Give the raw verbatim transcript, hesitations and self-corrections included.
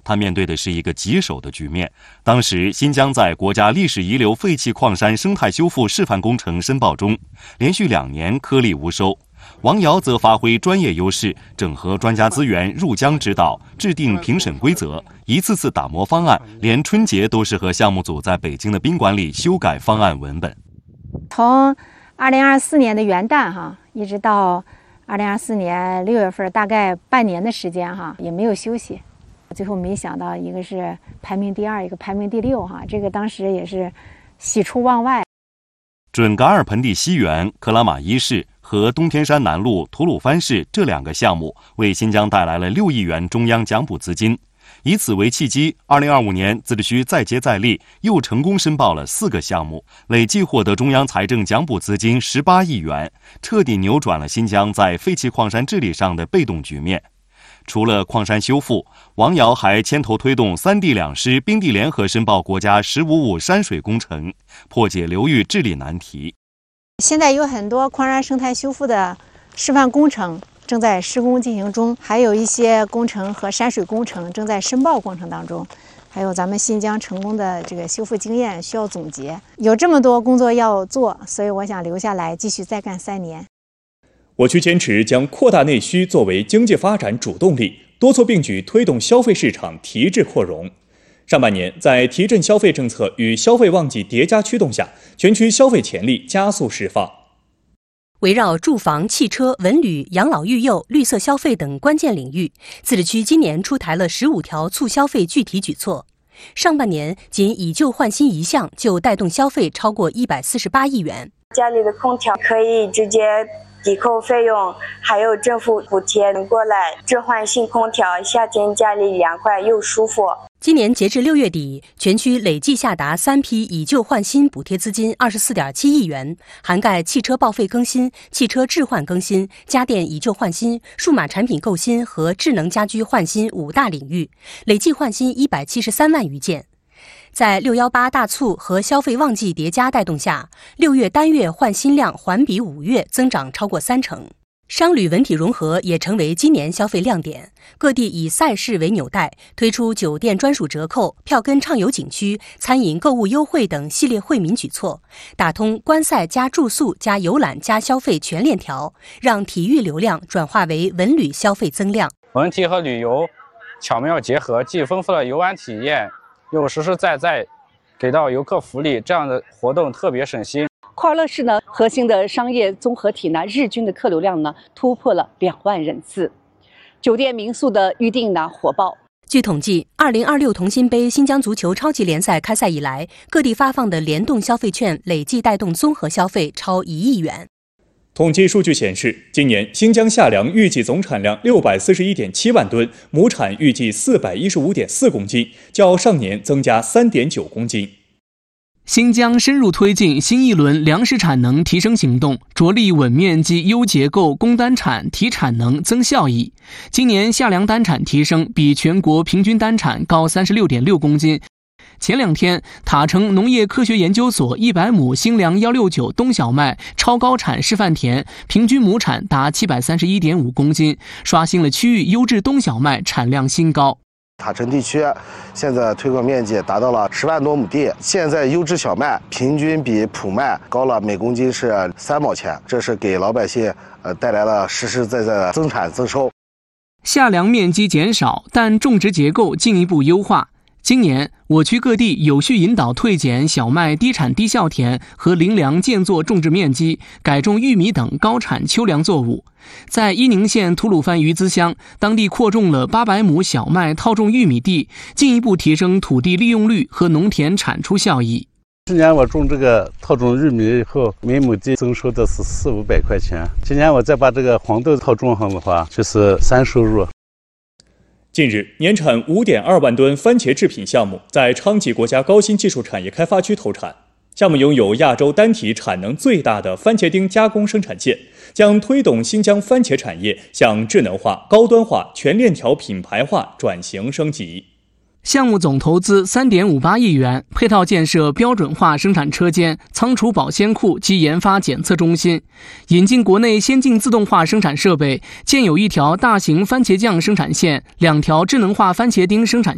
他面对的是一个棘手的局面。当时，新疆在国家历史遗留废弃矿山生态修复示范工程申报中，连续两年颗粒无收。王瑶则发挥专业优势，整合专家资源，入疆指导，制定评审规则，一次次打磨方案，连春节都是和项目组在北京的宾馆里修改方案文本。 从二零二四年的元旦哈，一直到二零二四年六月份，大概半年的时间哈，也没有休息。最后没想到，一个是排名第二，一个排名第六哈，这个当时也是喜出望外。 准噶尔盆地西源、克拉玛依市和东天山南路、吐鲁番市这两个项目为新疆带来了六亿元中央奖补资金。以此为契机，二零二五年自治区再接再厉，又成功申报了四个项目，累计获得中央财政奖补资金十八亿元，彻底扭转了新疆在废弃矿山治理上的被动局面。除了矿山修复，王瑶还牵头推动三地两师冰地联合申报国家“十五五”山水工程，破解流域治理难题。 现在有很多矿山生态修复的示范工程正在施工进行中，还有一些工程和山水工程正在申报过程当中，还有咱们新疆成功的这个修复经验需要总结。有这么多工作要做，所以我想留下来继续再干三年。 我区坚持将扩大内需作为经济发展主动力，多措并举推动消费市场提质扩容。上半年，在提振消费政策与消费旺季叠加驱动下，全区消费潜力加速释放。 围绕住房、汽车、文旅、养老育幼、绿色消费等关键领域，自治区今年出台了十五条促消费具体举措。上半年仅以旧换新一项就带动消费超过一百四十八亿元。 家里的空调可以直接抵扣费用，还有政府补贴过来置换新空调，夏天家里凉快又舒服。 今年截至六月底，全区累计下达三批以旧换新补贴资金二十四点七亿元，涵盖汽车报废更新、汽车置换更新、家电以旧换新、数码产品购新和智能家居换新五大领域，累计换新一百七十三万余件。在六一八大促和消费旺季叠加带动下，六月单月换新量环比五月增长超过三成。商旅文体融合也成为今年消费亮点，各地以赛事为纽带，推出酒店专属折扣、票根畅游景区、餐饮购物优惠等系列惠民举措，打通观赛加住宿加游览加消费全链条，让体育流量转化为文旅消费增量。 文体和旅游巧妙结合，既丰富了游玩体验，又实实在在给到游客福利，这样的活动特别省心。 快乐市呢，核心的商业综合体呢，日均的客流量呢突破了两万人次，酒店民宿的预订呢火爆。 据统计，二零二六同心杯新疆足球超级联赛开赛以来，各地发放的联动消费券累计带动综合消费超一亿元。 统计数据显示，今年新疆夏粮预计总产量六百四十一点七万吨，亩产预计四百一十五点四公斤，较上年增加三点九公斤。 新疆深入推进新一轮粮食产能提升行动，着力稳面积、优结构、攻单产、提产能、增效益。今年夏粮单产提升比全国平均单产高 三十六点六公斤。前两天，塔城农业科学研究所一百亩新粮一六九冬小麦超高产示范田，平均亩产达 七百三十一点五公斤，刷新了区域优质冬小麦产量新高。 塔城地区现在推广面积达到了十万多亩地，现在优质小麦平均比普麦高了每公斤是三毛钱，这是给老百姓呃带来了实实在在的增产增收。 夏粮面积减少，但种植结构进一步优化。今年，我区各地有序引导退减小麦低产低效田和林粮间作种植面积，改种玉米等高产秋粮作物。在伊宁县吐鲁番鱼资乡，当地扩种了八百亩小麦套种玉米地，进一步提升土地利用率和农田产出效益。 去年我种这个套种玉米以后，每亩地增收的是四五百块钱。今年我再把这个黄豆套种上的话，就是三收入。 近日，年产 五点二万吨番茄制品项目在昌吉国家高新技术产业开发区投产。项目拥有亚洲单体产能最大的番茄丁加工生产线，将推动新疆番茄产业向智能化、高端化、全链条品牌化转型升级。 项目总投资 三点五八亿元，配套建设标准化生产车间、仓储保鲜库及研发检测中心，引进国内先进自动化生产设备，建有一条大型番茄酱生产线、两条智能化番茄丁生产